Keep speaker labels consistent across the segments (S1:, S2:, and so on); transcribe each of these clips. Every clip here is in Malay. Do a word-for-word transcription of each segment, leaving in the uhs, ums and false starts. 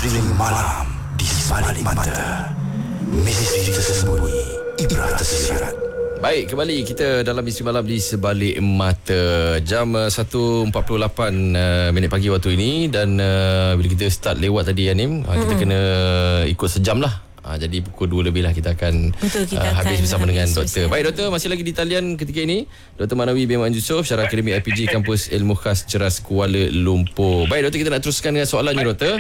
S1: Misteri malam di sebalik mata. Misteri tersembunyi, ibrat tersirat.
S2: Baik, kembali kita dalam Misteri Malam di Sebalik Mata. Jam uh, satu empat puluh lapan uh, minit pagi waktu ini. Dan uh, bila kita start lewat tadi, Anim, uh, kita mm-hmm. kena ikut sejam lah. Uh, jadi pukul dua lebih lah kita akan,
S3: Betul, kita
S2: uh, habis
S3: akan
S2: bersama
S3: habis
S2: dengan doktor.
S3: bersama.
S2: Baik doktor, masih lagi di talian ketika ini Doktor Manawi bin Wan Yusof, Syarah Akademik I P G Kampus Ilmu Khas Ceras Kuala Lumpur. Baik doktor, kita nak teruskan dengan soalannya doktor.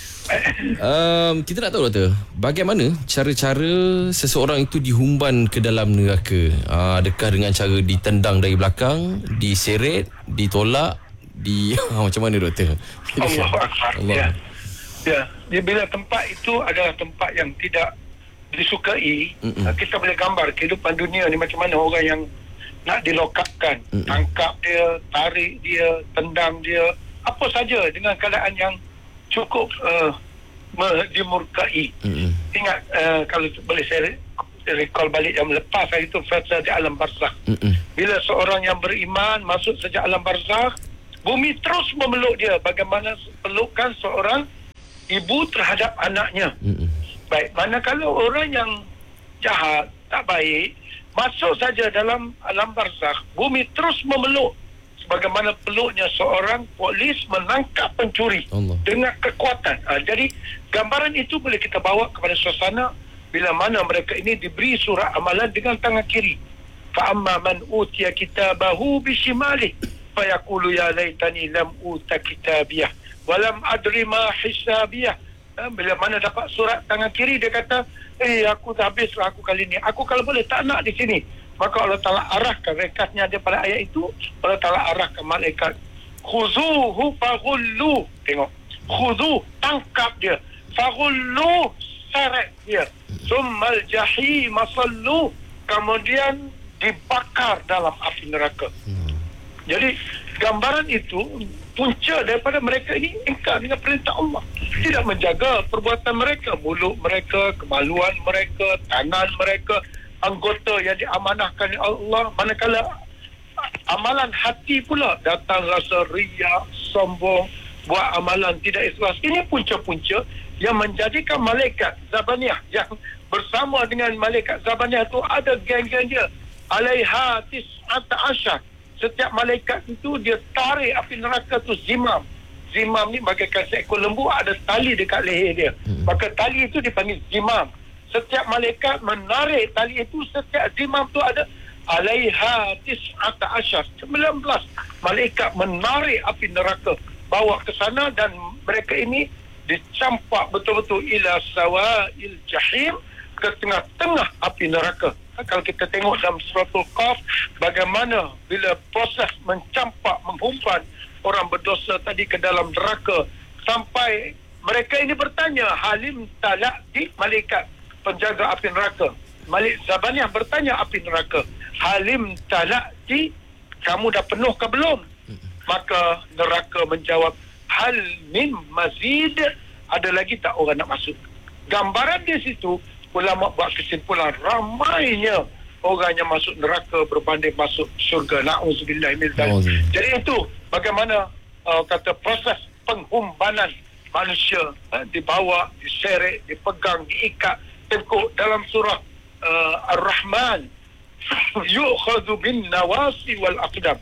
S2: Um, kita nak tahu doktor, bagaimana cara-cara seseorang itu dihumban ke dalam neraka? Uh, adakah dengan cara ditendang dari belakang, diseret, ditolak, di macam mana doktor?
S4: Allah
S2: Allah.
S4: Ya. Ya, dia bila tempat itu adalah tempat yang tidak disukai, Mm-mm. kita boleh gambar kehidupan dunia ni macam mana orang yang nak dilokapkan, Mm-mm. tangkap dia, tarik dia, tendang dia, apa saja dengan keadaan yang cukup uh, dimurkai. Mm-hmm. Ingat uh, kalau boleh saya recall balik yang lepas hari itu, fasa di alam barzakh. Mm-hmm. Bila seorang yang beriman masuk sejak alam barzakh, bumi terus memeluk dia bagaimana pelukan seorang ibu terhadap anaknya. Mm-hmm. Baik, manakala orang yang jahat, tak baik, masuk saja dalam alam barzakh, bumi terus memeluk bagaimana peluknya seorang polis menangkap pencuri Allah. Dengan kekuatan. Ha, jadi gambaran itu boleh kita bawa kepada suasana bila mana mereka ini diberi surat amalan dengan tangan kiri. Fa amma man utiya kitabahu bishimalihi fa yaqulu ya laitani lam uta kitabiyah wa lam adri ma hisabiyah. Ha, bila mana dapat surat tangan kiri, dia kata, eh aku dah habislah aku kali ni. Aku kalau boleh tak nak di sini. Maka Allah Ta'ala arahkan, rekasnya ada pada ayat itu, Allah Ta'ala arahkan malaikat, khuzuhu faghullu, tengok, khuzuh, tangkap dia, faghullu, seret dia, summal jahim sallu, kemudian dibakar dalam api neraka. hmm. Jadi gambaran itu punca daripada mereka ini ingkar dengan perintah Allah, tidak menjaga perbuatan mereka, mulut mereka, kemaluan mereka, tangan mereka, anggota yang diamanahkan oleh Allah. Manakala amalan hati pula datang rasa riak, sombong, buat amalan tidak ikhlas. Ini punca-punca yang menjadikan malaikat Zabaniyah yang bersama dengan malaikat Zabaniyah itu ada geng-geng dia. Alaiha tis'ata asyar. Setiap malaikat itu dia tarik api neraka tu zimam. Zimam ni bagaikan seekor lembu, ada tali dekat leher dia. Maka tali itu dipanggil zimam. Setiap malaikat menarik tali itu, setiap zimam tu ada alaiha tis'ata asyar, sembilan belas malaikat menarik api neraka, bawa ke sana, dan mereka ini dicampak betul-betul ila sawa'il jahim, ke tengah-tengah api neraka. Kalau kita tengok dalam suratul Qaf, bagaimana bila proses mencampak, menghumban orang berdosa tadi ke dalam neraka, sampai mereka ini bertanya, halim talak di malaikat penjaga api neraka, Malik Zabaniyah bertanya api neraka, halim talakti, kamu dah penuh ke belum? Maka neraka menjawab, hal min mazid, ada lagi tak orang nak masuk? Gambaran di situ, ulama buat kesimpulan, ramainya orang yang masuk neraka berbanding masuk syurga. Na'udzubillah min dzalik. Jadi itu bagaimana uh, kata proses penghumbanan manusia, uh, dibawa, diseret, dipegang, diikat, tengkuk dalam surah uh, Ar-Rahman, yu'khadhu bin nawasi wal aqdam.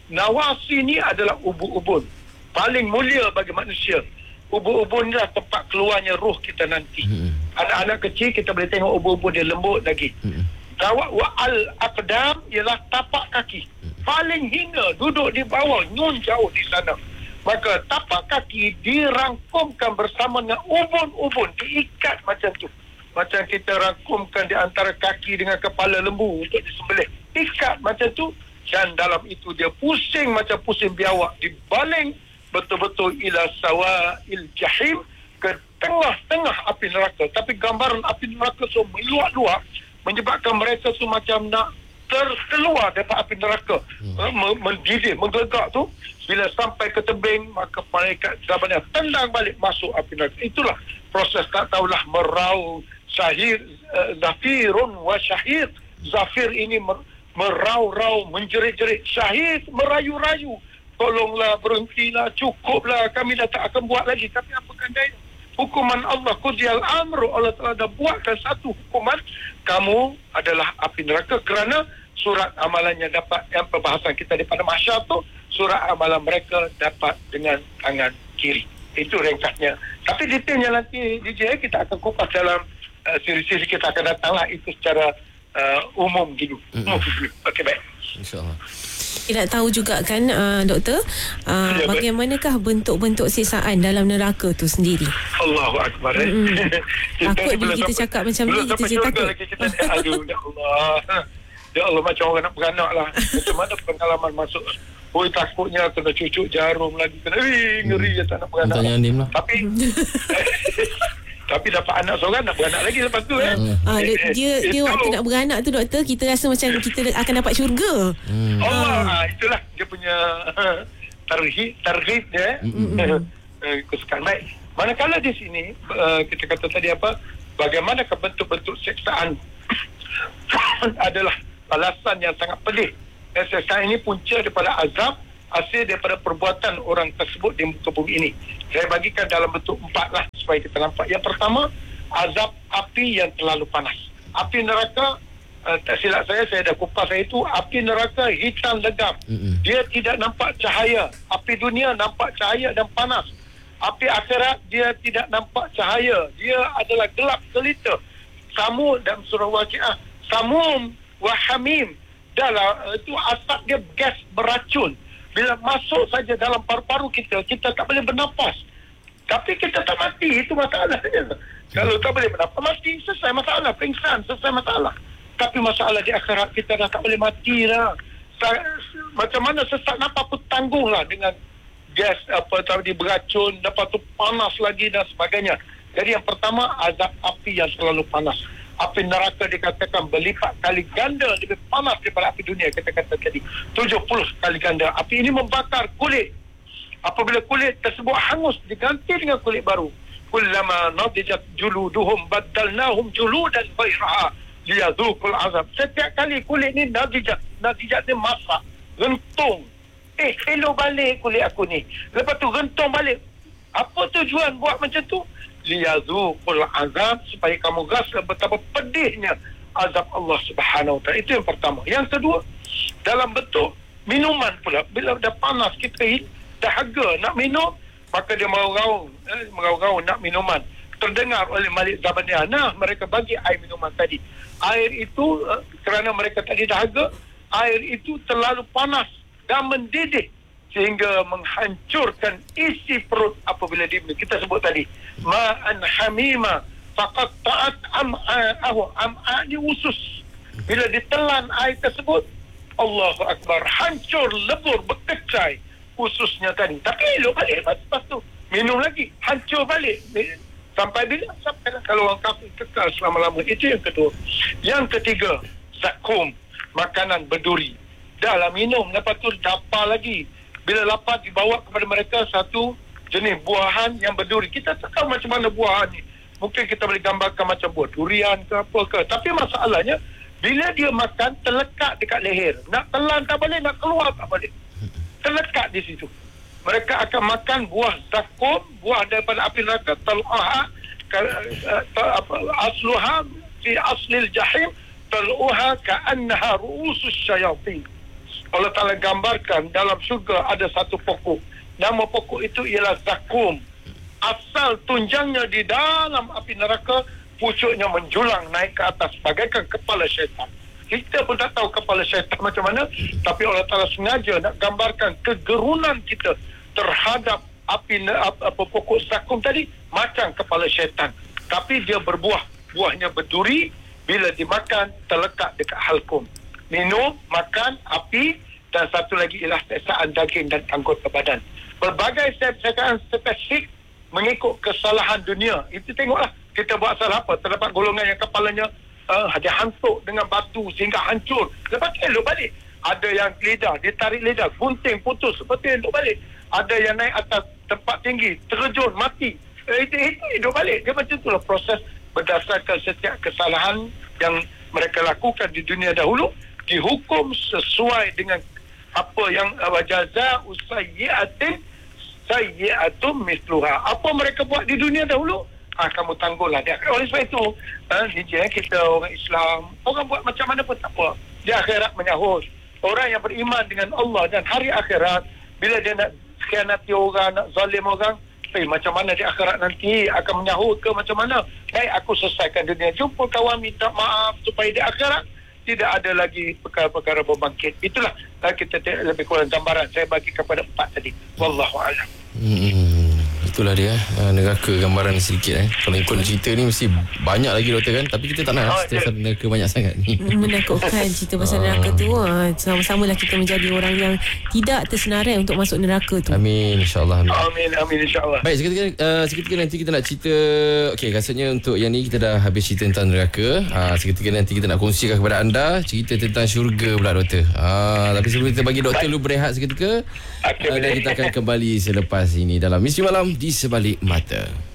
S4: Nawasi ni adalah ubun-ubun paling mulia bagi manusia. Ubun-ubun ni lah tempat keluarnya ruh kita nanti. mm-hmm. Anak-anak kecil kita boleh tengok ubun-ubun dia lembut lagi. mm-hmm. Wa al-aqdam ialah tapak kaki. mm-hmm. Paling hina duduk di bawah, nun jauh di sana. Maka tapak kaki dirangkumkan bersama dengan ubun-ubun, diikat macam tu. Macam kita rangkumkan di antara kaki dengan kepala lembu untuk disembelih, ikat macam tu, dan dalam itu dia pusing macam pusing biawak, dibaling betul-betul ila sawa'il jahim, ke tengah-tengah api neraka. Tapi gambaran api neraka tu meluak-luak, menyebabkan mereka tu macam nak terkeluar daripada api neraka, hmm. mendidih, menggelegak tu. Bila sampai ke tebing, maka malaikat Zabaniyah tendang balik masuk api neraka. Itulah proses, tak tahulah merau syahir, uh, zafirun wa syahir. Zafir ini mer- merau-rau, menjerit-jerit. Syahid merayu-rayu, tolonglah, berhentilah, cukuplah, kami dah tak akan buat lagi. Tapi apa daya? hukuman Allah, qudiyal amru, Allah telah dah buatkan satu hukuman, kamu adalah api neraka kerana surat amalannya dapat, yang perbahasan kita daripada mahsyar tu, surat amalan mereka dapat dengan tangan kiri. Itu ringkasnya. Tapi detailnya nanti D J kita akan kupas dalam uh, siri-siri kita akan datanglah, itu secara uh, umum gitu. Mm-hmm. Okey, baik.
S3: InsyaAllah. Kita nak tahu juga kan uh, doktor, uh, ya, bagaimanakah bentuk-bentuk siksaan dalam neraka tu sendiri?
S4: Allahu Akbar.
S3: Mm-hmm. Takut bila kita cakap macam ni, kita je takut.
S4: Kita, aduh, ya Allah. Ya Allah, macam orang nak beranak lah. Macam mana pengalaman masuk, oi takutnya kena cucuk jarum lagi, kena eh, ngeri je tak nak beranak.
S2: Tanya Andim lah.
S4: Tapi tapi dapat anak seorang, nak beranak lagi lepas tu eh.
S3: Ah, dia dia, dia waktu nak beranak tu doktor, kita rasa macam kita akan dapat syurga.
S4: Hmm. Allah, ah. itulah dia punya tarhib, tarhib dia. Eh, kesukaan baik. Manakala di sini uh, kita kata tadi apa? Bagaimana bentuk-bentuk siksaan adalah alasan yang sangat pedih. Siksaan ini punca daripada azab hasil daripada perbuatan orang tersebut di muka bumi ini. Saya bagikan dalam bentuk empat lah supaya kita nampak. Yang pertama, azab api yang terlalu panas. Api neraka, uh, tak silap saya, saya dah kupas saya itu, api neraka hitam legam. Mm-hmm. Dia tidak nampak cahaya. Api dunia nampak cahaya dan panas. Api akhirat dia tidak nampak cahaya. Dia adalah gelap gelita. Samum dalam surah Waqiah, samum wa hamim. Dalam uh, itu asap dia gas beracun. Bila masuk saja dalam paru-paru kita, kita tak boleh bernafas. Tapi kita tak mati, itu masalahnya. Kalau tak boleh bernafas, mati, selesai masalah. Pingsan, selesai masalah. Tapi masalah di akhirat, kita dah tak boleh mati dah. Macam mana sesak nafas pun tanggung lah dengan gas apa tadi beracun, lepas tu panas lagi dan sebagainya. Jadi yang pertama, azab api yang selalu panas. Api neraka dikatakan berlipat kali ganda lebih panas daripada api dunia, kita kata tadi tujuh puluh kali ganda. Api ini membakar kulit. Apabila kulit tersebut hangus, diganti dengan kulit baru. Kullama nadijat juluduhum baddalnahum juludan ghairaha liyadhuqul azab. Setiap kali kulit ni nadijat, nadijat ni masak, rentung. Eh, hello balik kulit aku ni. Lepas tu rentung balik. Apa tujuan buat macam tu? Liyadhuqul azab, supaya kamu rasa betapa pedihnya azab Allah Subhanahu Wa Taala. Itu yang pertama. Yang kedua, dalam bentuk minuman pula. Bila dah panas, kita dahaga nak minum, maka dia meraung-raung eh, meraung-raung nak minuman. Terdengar oleh Malik Zabaniah, nah mereka bagi air minuman tadi. Air itu eh, kerana mereka tadi dahaga, air itu terlalu panas dan mendidih sehingga menghancurkan isi perut apabila diminum. Kita sebut tadi ma'an hamima faqad ta'at am'a'ahu. Am'a' ni usus. Bila ditelan air tersebut, Allahu Akbar, hancur, lebur, berkecai ususnya tadi. Tapi elok balik lepas tu minum lagi, hancur balik. Sampai bila? Sampai kalau orang kafir kekal selama-lama. Itu yang kedua. Yang ketiga, zakum, makanan berduri. Dah lah minum, lepas tu dapar lagi. Bila lapar, dibawa kepada mereka satu jenis buahan yang berduri. Kita tak tahu macam mana buahan ni. Mungkin kita boleh gambarkan macam buah durian ke apa ke. Tapi masalahnya, bila dia makan, terlekat dekat leher. Nak telan tak boleh, nak keluar tak boleh. Terlekat di situ. Mereka akan makan buah zakum, buah daripada api neraka. Tal'uha, asluha fi aslil jahim, tal'uha ka'annaha ru'usus syayatin. Allah Ta'ala gambarkan dalam syurga ada satu pokok. Nama pokok itu ialah zakum. Asal tunjangnya di dalam api neraka, pucuknya menjulang naik ke atas bagaikan kepala syaitan. Kita pun tak tahu kepala syaitan macam mana, tapi Allah Ta'ala sengaja nak gambarkan kegerunan kita terhadap api apa, pokok zakum tadi macam kepala syaitan. Tapi dia berbuah. Buahnya berduri, bila dimakan terlekat dekat halkum. Minum, makan, api, dan satu lagi ialah siksaan daging dan anggota badan. Berbagai siksaan spesifik mengikut kesalahan dunia. Itu tengoklah, kita buat salah apa. Terdapat golongan yang kepalanya uh, dia hantuk dengan batu sehingga hancur. Lepas tu elok balik. Ada yang lidah, ditarik lidah, gunting, putus. Lepas tu elok balik. Ada yang naik atas tempat tinggi, terjun, mati. Eh, itu, itu elok balik. Dia macam itulah proses berdasarkan setiap kesalahan yang mereka lakukan di dunia dahulu, dihukum sesuai dengan apa yang wajaza'u sayyi'atin sayyi'atum misluha. Apa mereka buat di dunia dahulu, ah, kamu tangguhlah dia. Oleh sebab itu ah, D J kita orang Islam, orang buat macam mana pun tak apa, di akhirat menyahut. Orang yang beriman dengan Allah dan hari akhirat, bila dia nak khianati orang, nak zalim orang, eh, macam mana di akhirat nanti akan menyahut ke macam mana? Baik, aku selesaikan dunia, jumpa kawan, minta maaf supaya di akhirat tidak ada lagi perkara-perkara berbangkit. Itulah uh, kita t- lebih kurang gambaran saya bagi kepada empat tadi. Wallahualam.
S2: Hmm, itulah dia uh, neraka gambaran sedikit eh. Kalau ikut cerita ni mesti banyak lagi doktor kan, tapi kita tak nak
S4: Oh,
S2: cerita
S4: ya.
S2: neraka banyak sangat ni.
S3: Menakutkan cerita pasal neraka tu. Ha, sama-samalah kita menjadi orang yang tidak tersenarai untuk masuk neraka tu.
S2: Amin, insyaAllah. Amin.
S4: Amin, amin, insyaAllah.
S2: Baik, seketika, uh, seketika nanti kita nak cerita. Okey, rasanya untuk yang ni kita dah habis cerita tentang neraka. uh, Seketika nanti kita nak kongsikan kepada anda cerita tentang syurga pula doktor. uh, Tapi sebelum kita bagi doktor lu berehat seketika,
S4: Okey,
S2: uh, dan
S4: boleh.
S2: kita akan kembali selepas ini dalam Misteri Malam di Sebalik Mata.